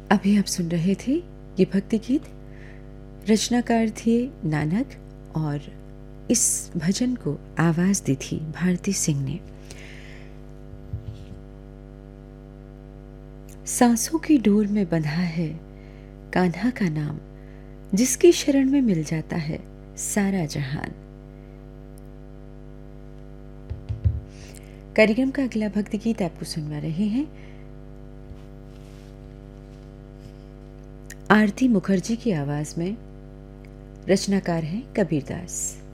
अभी आप सुन रहे थे ये भक्ति गीत। रचनाकार थे नानक और इस भजन को आवाज दी थी भारती सिंह ने। सांसों की डोर में बंधा है कान्हा का नाम, जिसकी शरण में मिल जाता है सारा जहान। कार्यक्रम का अगला भक्ति गीत आपको सुनवा रहे हैं आरती मुखर्जी की आवाज में। रचनाकार हैं कबीरदास।